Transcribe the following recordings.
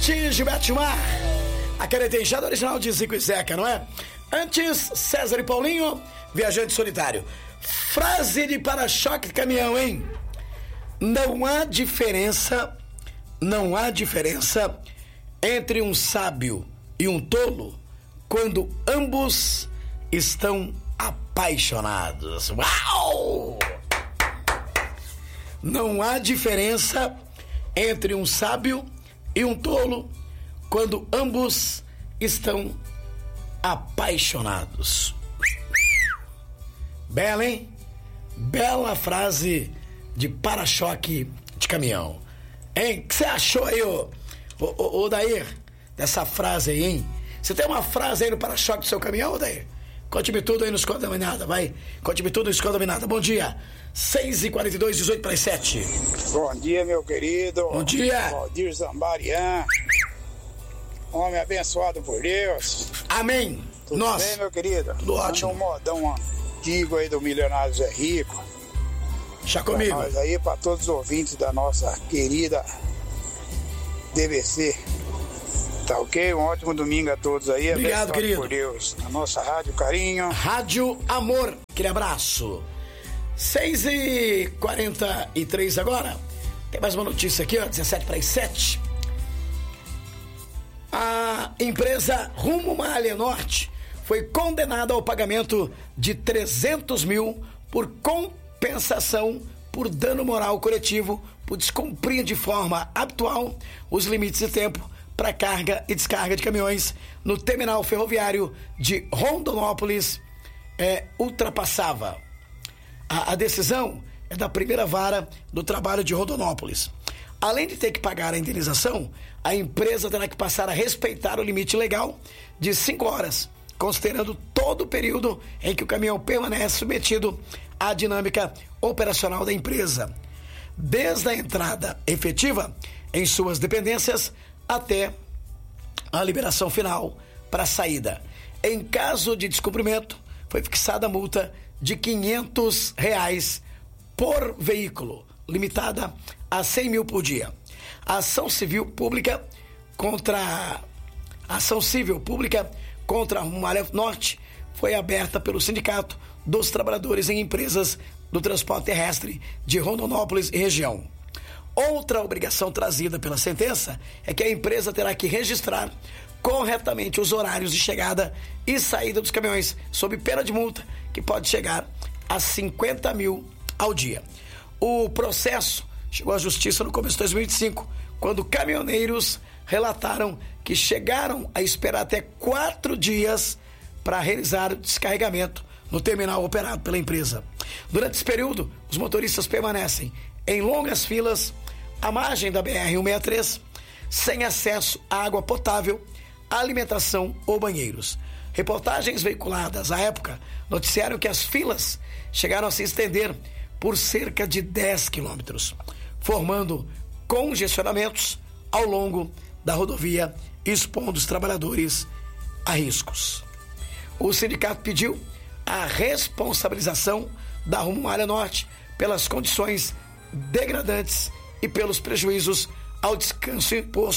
Antes de Betimar, aquele deixado original de Zico e Zeca, não é? Antes, César e Paulinho, Viajante Solitário. Frase de para-choque de caminhão, hein? Não há diferença entre um sábio e um tolo quando ambos estão apaixonados. Uau! Não há diferença entre um sábio e um tolo quando ambos estão apaixonados. Bela, hein? Bela frase de para-choque de caminhão. Hein? O que você achou aí, ô Dair, dessa frase aí, hein? Você tem uma frase aí no para-choque do seu caminhão, Dair? Conte-me tudo aí no Escola Dominada, vai. Conte-me tudo no Escola Dominada. Bom dia. 6h42, 18 para as 7. Bom dia, meu querido. Bom dia. Valdir Zambarian. Homem abençoado por Deus. Amém. Tudo Nossa. bem, meu querido? Tudo ótimo. Manda um modão antigo aí do Milionário Zé Rico. Já comigo. Pra nós aí, pra todos os ouvintes da nossa querida DBC. Tá ok? Um ótimo domingo a todos aí. Obrigado, querido. Por Deus. Na nossa Rádio Carinho. Rádio Amor. Aquele abraço. 6h43 agora. Tem mais uma notícia aqui, ó. 17 para as 7. A empresa Rumo Malha Norte foi condenada ao pagamento de 300 mil por compensação por dano moral coletivo por descumprir de forma habitual os limites de tempo para carga e descarga de caminhões no terminal ferroviário de Rondonópolis. Ultrapassava. A decisão é da primeira vara do trabalho de Rondonópolis. Além de ter que pagar a indenização, a empresa terá que passar a respeitar o limite legal de 5 horas, considerando todo o período em que o caminhão permanece submetido à dinâmica operacional da empresa, desde a entrada efetiva em suas dependências até a liberação final para a saída. Em caso de descumprimento, foi fixada a multa de R$500 por veículo, limitada a 100 mil por dia. A ação civil pública contra a Rumo Malha Norte foi aberta pelo Sindicato dos Trabalhadores em Empresas do Transporte Terrestre de Rondonópolis e região. Outra obrigação trazida pela sentença é que a empresa terá que registrar corretamente os horários de chegada e saída dos caminhões, sob pena de multa que pode chegar a 50 mil ao dia. O processo chegou à justiça no começo de 2025, quando caminhoneiros relataram que chegaram a esperar até 4 dias para realizar o descarregamento no terminal operado pela empresa. Durante esse período, os motoristas permanecem em longas filas à margem da BR-163, sem acesso à água potável, alimentação ou banheiros. Reportagens veiculadas à época noticiaram que as filas chegaram a se estender por cerca de 10 quilômetros, formando congestionamentos ao longo da rodovia, expondo os trabalhadores a riscos. O sindicato pediu a responsabilização da Rumo Malha Norte pelas condições degradantes e pelos prejuízos ao descanso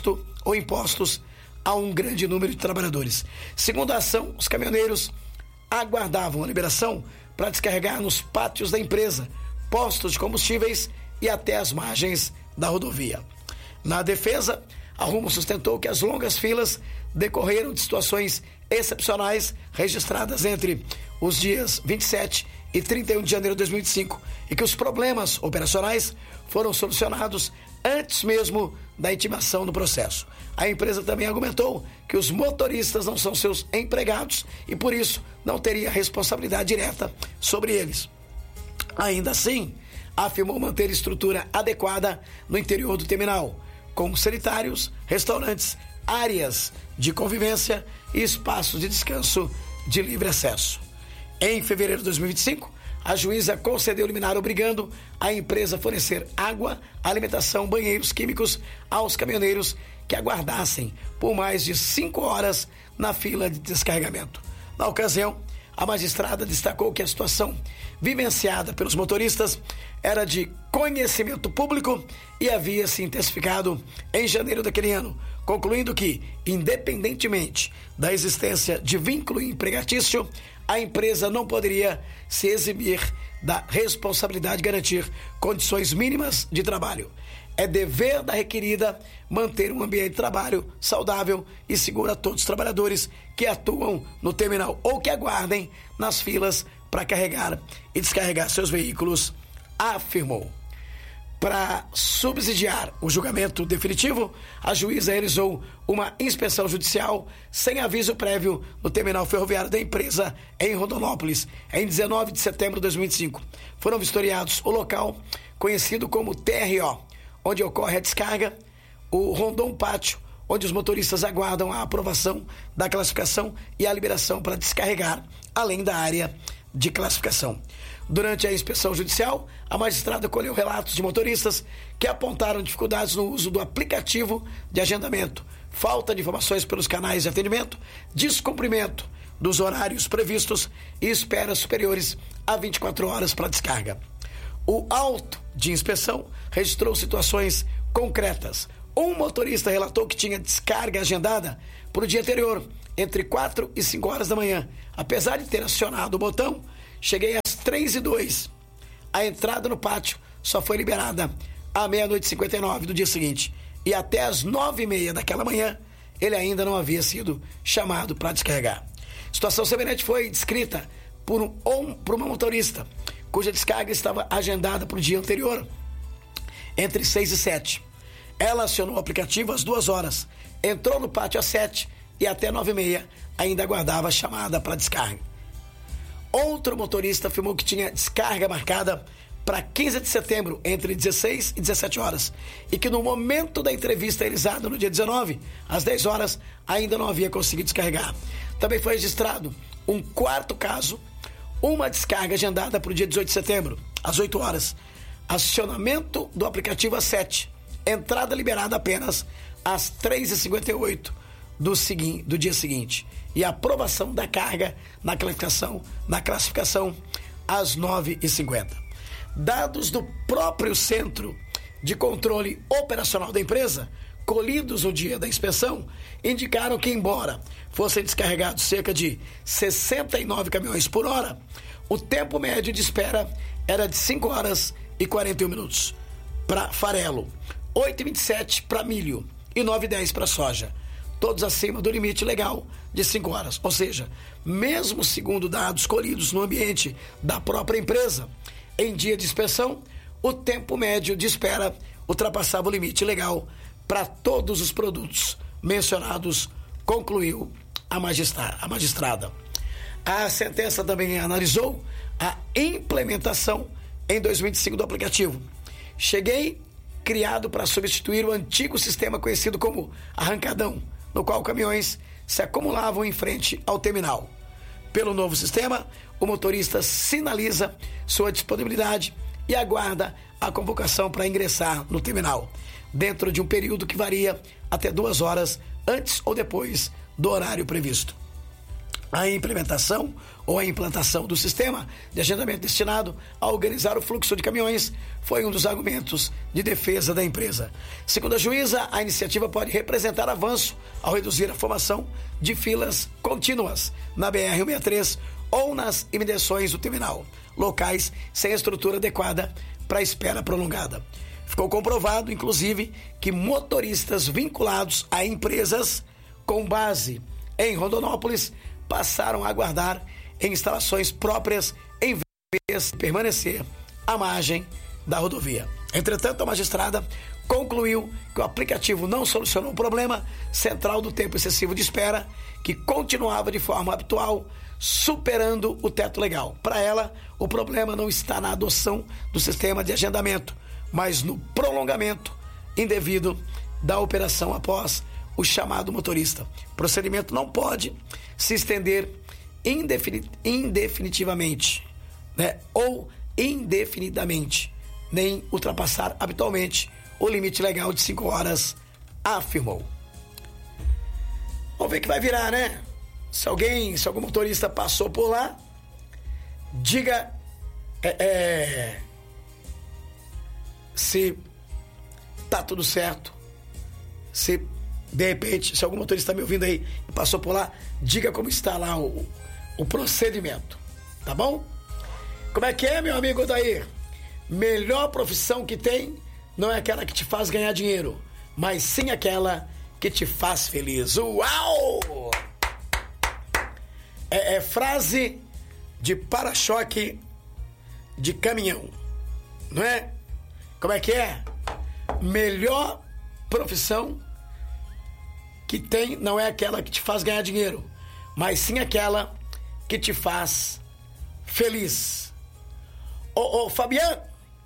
impostos a um grande número de trabalhadores. Segundo a ação, os caminhoneiros aguardavam a liberação para descarregar nos pátios da empresa, postos de combustíveis e até as margens da rodovia. Na defesa, a Rumo sustentou que as longas filas decorreram de situações excepcionais registradas entre os dias 27 e 31 de janeiro de 2025 e que os problemas operacionais foram solucionados antes mesmo da intimação do processo. A empresa também argumentou que os motoristas não são seus empregados e, por isso, não teria responsabilidade direta sobre eles. Ainda assim, afirmou manter estrutura adequada no interior do terminal, com sanitários, restaurantes, áreas de convivência e espaços de descanso de livre acesso. Em fevereiro de 2025, a juíza concedeu liminar obrigando a empresa a fornecer água, alimentação, banheiros químicos aos caminhoneiros que aguardassem por mais de 5 horas na fila de descarregamento. Na ocasião, a magistrada destacou que a situação vivenciada pelos motoristas era de conhecimento público e havia se intensificado em janeiro daquele ano, concluindo que, independentemente da existência de vínculo empregatício, a empresa não poderia se eximir da responsabilidade de garantir condições mínimas de trabalho. É dever da requerida manter um ambiente de trabalho saudável e seguro a todos os trabalhadores que atuam no terminal ou que aguardem nas filas para carregar e descarregar seus veículos, afirmou. Para subsidiar o julgamento definitivo, a juíza realizou uma inspeção judicial sem aviso prévio no terminal ferroviário da empresa em Rondonópolis, em 19 de setembro de 2025. Foram vistoriados o local, conhecido como TRO, onde ocorre a descarga, o Rondon Pátio, onde os motoristas aguardam a aprovação da classificação e a liberação para descarregar, além da área de classificação. Durante a inspeção judicial, a magistrada colheu relatos de motoristas que apontaram dificuldades no uso do aplicativo de agendamento, falta de informações pelos canais de atendimento, descumprimento dos horários previstos e esperas superiores a 24 horas para descarga. O auto de inspeção registrou situações concretas. Um motorista relatou que tinha descarga agendada para o dia anterior, entre 4 e 5 horas da manhã. Apesar de ter acionado o botão, cheguei às 3h02. A entrada no pátio só foi liberada à 00:59 do dia seguinte. E até às 9h30 daquela manhã, ele ainda não havia sido chamado para descarregar. Situação semelhante foi descrita por uma motorista, cuja descarga estava agendada para o dia anterior, entre 6 e 7. Ela acionou o aplicativo às 2 horas, entrou no pátio às 7 e até 9h30 ainda aguardava a chamada para descarga. Outro motorista afirmou que tinha descarga marcada para 15 de setembro, entre 16 e 17 horas, e que no momento da entrevista realizada no dia 19, às 10 horas, ainda não havia conseguido descarregar. Também foi registrado um quarto caso, uma descarga agendada para o dia 18 de setembro, às 8 horas, acionamento do aplicativo às 7, entrada liberada apenas às 3h58 do dia seguinte, e a aprovação da carga na classificação às 9h50. Dados do próprio Centro de Controle Operacional da empresa, colhidos no dia da inspeção, indicaram que, embora fossem descarregados cerca de 69 caminhões por hora, o tempo médio de espera era de 5 horas e 41 minutos para farelo, 8h27 para milho e 9h10 para soja, todos acima do limite legal de 5 horas. Ou seja, mesmo segundo dados colhidos no ambiente da própria empresa, em dia de inspeção, o tempo médio de espera ultrapassava o limite legal para todos os produtos mencionados, concluiu a magistrada. A sentença também analisou a implementação em 2025 do aplicativo. Cheguei, criado para substituir o antigo sistema conhecido como arrancadão, no qual caminhões se acumulavam em frente ao terminal. Pelo novo sistema, o motorista sinaliza sua disponibilidade e aguarda a convocação para ingressar no terminal, dentro de um período que varia até 2 horas antes ou depois do horário previsto. A implementação ou a implantação do sistema de agendamento destinado a organizar o fluxo de caminhões foi um dos argumentos de defesa da empresa. Segundo a juíza, a iniciativa pode representar avanço ao reduzir a formação de filas contínuas na BR-163 ou nas imediações do terminal, locais sem estrutura adequada para espera prolongada. Ficou comprovado, inclusive, que motoristas vinculados a empresas com base em Rondonópolis passaram a aguardar em instalações próprias em vez de permanecer à margem da rodovia. Entretanto, a magistrada concluiu que o aplicativo não solucionou o problema central do tempo excessivo de espera, que continuava de forma habitual, superando o teto legal. Para ela, o problema não está na adoção do sistema de agendamento, mas no prolongamento indevido da operação após o chamado motorista. O procedimento não pode se estender indefinitivamente, ou indefinidamente, nem ultrapassar habitualmente o limite legal de 5 horas, afirmou. Vamos ver o que vai virar, né? Se algum motorista passou por lá, diga se tá tudo certo, se De repente, se algum motorista está me ouvindo aí e passou por lá, diga como está lá o procedimento. Tá bom? Como é que é, meu amigo Odair? Melhor profissão que tem não é aquela que te faz ganhar dinheiro, mas sim aquela que te faz feliz. Uau! É frase de para-choque de caminhão, não é? Como é que é? Melhor profissão que tem não é aquela que te faz ganhar dinheiro, mas sim aquela que te faz feliz. Ô Fabiano,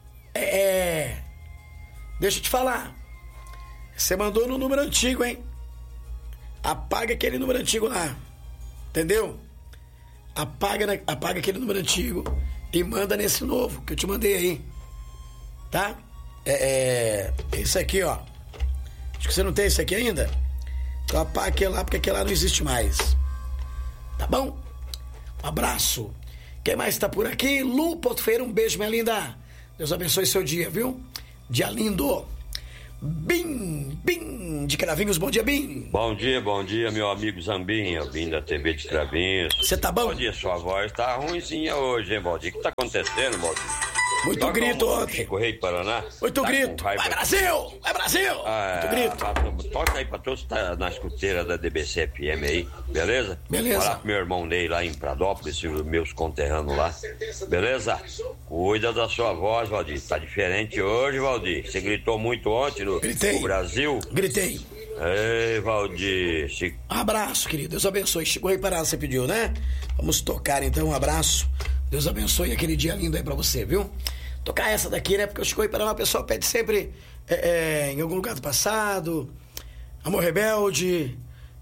deixa eu te falar. Você mandou no número antigo, hein? Apaga aquele número antigo lá. Entendeu? Apaga aquele número antigo e manda nesse novo que eu te mandei aí. Tá? Esse aqui, ó. Acho que você não tem esse aqui ainda. Então apaga aquele lá, porque aquele lá não existe mais. Tá bom? Um abraço. Quem mais tá por aqui? Lu Porto Feira, um beijo, minha linda. Deus abençoe seu dia, viu? Dia lindo. Bim, de Cravinhos, bom dia, Bim. Bom dia, meu amigo Zambinha, Bim da TV de Cravinhos. Você tá bom? Bom dia, sua voz tá ruimzinha hoje, hein, Valdir? O que tá acontecendo, Valdir? Muito grito ontem. Correio Paraná. Muito grito. Vai Brasil! Vai Brasil! Muito grito. Toca aí pra todos que tá na escuteira da DBC FM aí, beleza? Beleza. Fala pro meu irmão Ney lá em Pradópolis, os meus conterrâneos lá. Beleza? Cuida da sua voz, Valdir. Tá diferente hoje, Valdir. Você gritou muito ontem no Brasil. Gritei. Ei, Valdir. Abraço, querido. Deus abençoe. Chegou aí para você pediu, né? Vamos tocar então, um abraço. Deus abençoe aquele dia lindo aí pra você, viu? Tocar essa daqui, né? Porque o Chico Paraná, o pessoal pede sempre em algum lugar do passado, Amor Rebelde,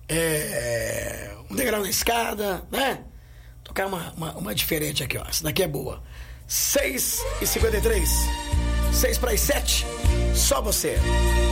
Um Degrau na Escada, né? Tocar uma diferente aqui, ó. Essa daqui é boa. 6h53, 6 para as 7, só você.